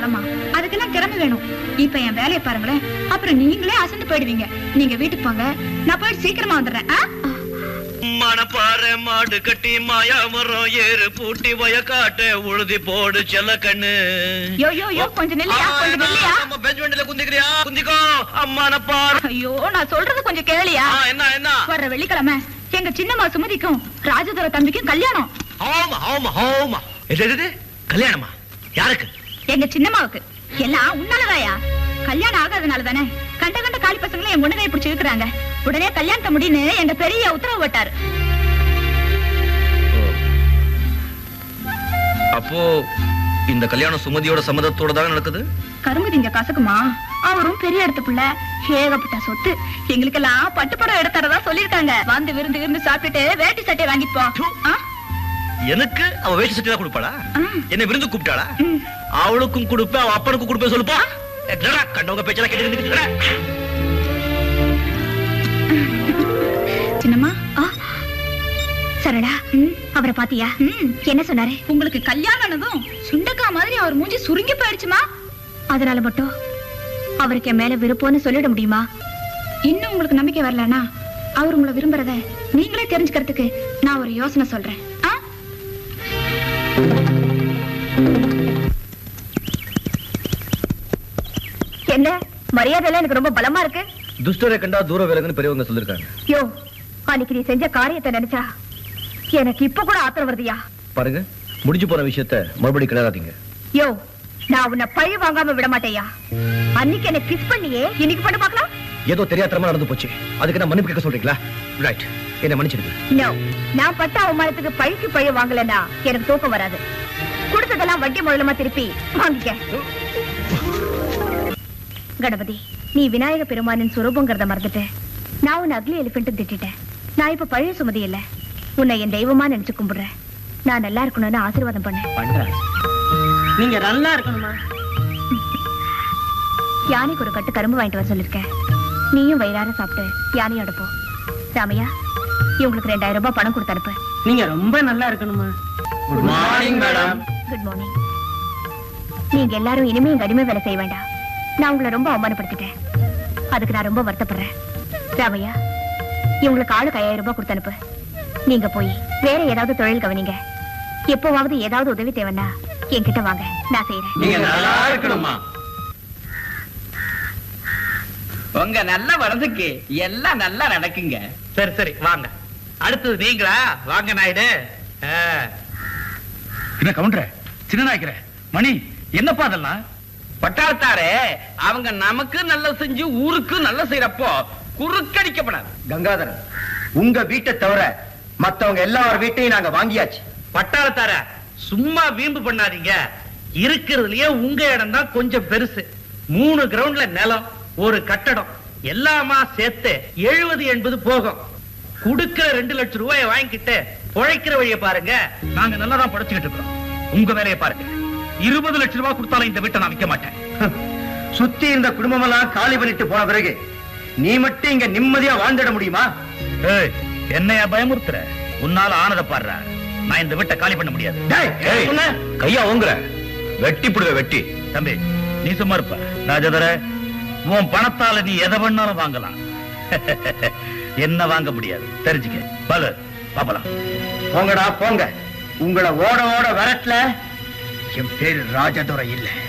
ஆமா, அதுக்கெல்லாம் திறமை வேணும். இப்ப என் வேலையை பாருங்களேன், அப்புறம் நீங்களே அசந்து போயிடுவீங்க. நீங்க வீட்டுக்கு போங்க, நான் போயிட்டு சீக்கிரமா வந்துடுறேன். மணப்பாறை மாடு கட்டி மாயாமரம் ஏறு பூட்டி வயக்காட்ட உழுதி போடு செல்ல கண்ணு. யோ யோ யோ, கொஞ்சம் நில்லையா, கொஞ்சம் நில்லையா. பெஞ்ச்மெண்ட்ல குந்திக்கிறியா? குந்திக்கோ. அம்மானப்பார். ஐயோ, நான் சொல்றது கொஞ்சம் கேளியா. என்ன என்ன? வர்ற வெள்ளிக்கிழமை எங்க சின்னம்மா சுமதிக்கும் ராஜதுரை தம்பிக்கும் கல்யாணம். ஆமா ஆமா ஆமா. எது கல்யாணமா? யாருக்கு? எங்க சின்னம்மாவுக்கு. எல்லாம் உன்னாலதாயா? கல்யாணம் ஆகாதனால தானே கண்ட கண்ட காலி பசங்களும் என் முன்னகையை பிடிச்சி இருக்கிறாங்க. உடனே கல்யாணத்தை முடின்னு எங்க பெரிய உத்தரவு போட்டாரு. அப்போ இந்த கல்யாணம் சுமதியோட சம்மதத்தோட தான் நடக்குது? கரும்பு திங்க கசக்குமா? அவரும் பெரிய இடத்து பிள்ளை, ஏகப்பட்ட சொத்து. எங்களுக்கெல்லாம் பட்டுப்படம் எடுத்துறதா சொல்லிருக்காங்க. வந்து விருந்து சாப்பிட்டுட்டு வேட்டி சட்டையை வாங்கிப்போம். எனக்கு அவ வேட்டி சட்டை தான் கொடுப்பாளா? என்ன விருந்து கூப்பிட்டாளா? அவளுக்கும் கொடுப்பேன், அவ அப்பனுக்கும் கொடுப்பேன். சொல்லுப்பா. கண்டவங்க பேச்செல்லாம் கேட்டு சின்னம்மா. சரடா, அவரை பாத்தியா? என்ன சொன்னாரு? உங்களுக்கு கல்யாணம் ஆனதும் சுண்டக்கா மாதிரி அவர் மூஞ்சி சுருங்கி போயிடுச்சுமா. அதனால மட்டும் அவருக்கு என் மேல விருப்பம்னு சொல்லிட முடியுமா? இன்னும் உங்களுக்கு நம்பிக்கை வரலனா அவர் உங்களை விரும்புறத நீங்களே தெரிஞ்சுக்கிறதுக்கு நான் ஒரு யோசனை சொல்றேன். என்ன மரியாதை எனக்கு ரொம்ப பலமா இருக்கு. துஷ்டரை கண்டா தூர விலகுன்னு பெரியவங்க சொல்லிருக்காங்க. யோ, அன்னைக்கு நீ செஞ்ச காரியத்தை நினைச்சா எனக்கு இப்ப கூட ஆத்திரம் வருதியா? பாருங்க, முடிஞ்சு போன விஷயத்த மறுபடியும் கிளறாதீங்க. யோ, நான் உன்னை பழி வாங்காம விட மாட்டேயா. அன்னைக்கு என்ன கிஸ் பண்ணியே, இன்னைக்கு பண்ண பார்க்கலாம். ஏதோ தெரியாதரமா நடந்து போச்சு, அதுக்கு நான் மன்னிப்பு கேட்க சொல்றீங்களா? ரைட், என்ன மன்னிச்சிடுங்க. நோ, நான் பட்ட அவமானத்துக்கு பழிக்கு பழி வாங்கலன்னா எனக்கு தூக்கம் வராது. கொடுத்ததெல்லாம் வட்டி முதலமா திருப்பி வாங்கிக்க. கணபதி, நீ விநாயக பெருமானின் சுரூபங்கிறத மறந்துட்டு நான் உன்னை அக்லி எலிபென்ட் திட்டேன். நான் இப்ப பழைய சுமதி இல்ல, உன்னை என் தெய்வமா நினைச்சு கும்பிடுறேன். நான் நல்லா இருக்கணும்னு ஆசீர்வாதம் பண்ணேன். நீங்க நல்லா இருக்கணுமா? யானைக்கு ஒரு கட்டு கரும்பு வாங்கிட்டு வர சொல்லிருக்கேன். நீயும் வயிறார சாப்பிட்டு யானையோட போ. ராமையா, இவங்களுக்கு 2000 ரூபாய் பணம் கொடுத்து அனுப்பு. நீங்க ரொம்ப நல்லா இருக்கணுமா? Good morning madam. Good morning. நீங்க எல்லாரும் இனிமே எங்க அடிமை வேலை செய்ய வேண்டாம். நான் உங்களை ரொம்ப அவமானப்படுத்திட்டேன், அதுக்கு நான் ரொம்ப வருத்தப்படுறேன். ராமையா, இவங்களுக்கு ஆளுக்கு 5000 ரூபாய் கொடுத்து அனுப்பு. நீங்க போய் வேற ஏதாவது தொழில் கவனிங்க. எப்போவாவது ஏதாவது உதவி தேவைன்னா என்கிட்ட வாங்க, நான் செய்யறேன். நீங்க நல்லா இருக்கணுமா? உங்க நல்ல வரதுக்கு எல்லாம் நல்லா நடக்குங்க. சரி சரி, வாங்க. அடுத்தது நீங்களா? வாங்க நாயுடு. என்ன கவுண்டர, சின்ன நாய்க்கிற மணி, என்னப்பா அதெல்லாம்? பட்டாளத்தாரே, அவங்க நமக்கு நல்ல செஞ்சு ஊருக்கு நல்ல செய்யறப்போ குறுக்கடிக்கப்படாது. கங்காதரன், உங்க வீட்டை தவிர மத்தவங்க எல்லார் வீட்டையும் நாங்க வாங்கியாச்சு. பட்டாளத்தார, சும்மா வீம்பு பண்ணாதீங்க. இருக்கிறதுலயே உங்க இடம் தான் கொஞ்சம் பெருசு. 3 கிரவுண்ட்ல நிலம், ஒரு கட்டடம், எல்லாமா சேர்த்து 70-80 போகும். குடுக்கிற 2 லட்சம் ரூபாயை வாங்கிக்கிட்டு பொழைக்கிற வழியை பாருங்க. நாங்க நல்லாதான் படைச்சுக்கிட்டு இருக்கோம். உங்க வேலையை பாருங்க. 20 லட்சம் ரூபாய் கொடுத்தாலும் இந்த வீட்டை நான் விற்க மாட்டேன். சுத்தி இருந்த குடும்பம் எல்லாம் காலி பண்ணிட்டு போன பிறகு நீ மட்டும் இங்க நிம்மதியா வாழ்ந்துட முடியுமா? ஏய், என்னையா பயமுறுத்துற? உன்னால ஆனத பாடுற. நான் இந்த வீட்டை காலி பண்ண முடியாது. கையா ஓங்குற, வெட்டி புடுவ வெட்டி. தம்பி, நீ சும்மா இருப்ப. ராஜதர, உன் பணத்தால நீ எதை வேணாலும் வாங்கலாம், என்ன வாங்க முடியாது, தெரிஞ்சுக்க. பல பாப்பலாம். போங்கடா போங்க. உங்களை ஓட ஓட வரட்ல. என் பேரு ராஜதுரை இல்ல.